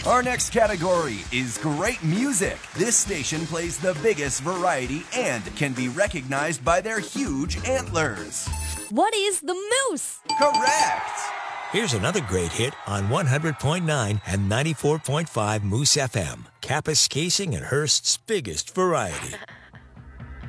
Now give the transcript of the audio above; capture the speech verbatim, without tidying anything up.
Our next category is great music. This station plays the biggest variety and can be recognized by their huge antlers. What is the moose? Correct! Here's another great hit on one hundred point nine and ninety-four point five Moose F M. Kappas Casing and Hearst's biggest variety.